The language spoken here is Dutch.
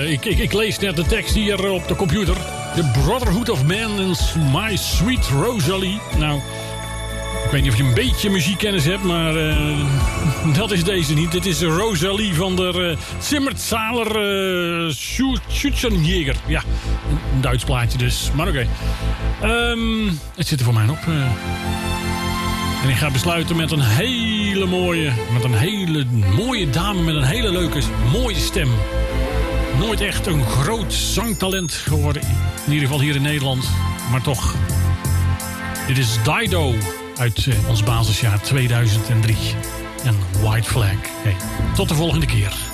Ik lees net de tekst hier op de computer. The Brotherhood of Man and My Sweet Rosalie. Nou, ik weet niet of je een beetje muziekkennis hebt, maar dat is deze niet. Dit is Rosalie van der Zimmerzaler Schützenjäger. Ja, een Duits plaatje dus, maar oké. Het zit er voor mij op. En ik ga besluiten met een hele mooie dame met een hele leuke, mooie stem. Nooit echt een groot zangtalent geworden. In ieder geval hier in Nederland. Maar toch. Dit is Dido uit ons basisjaar 2003. En White Flag. Hey, tot de volgende keer.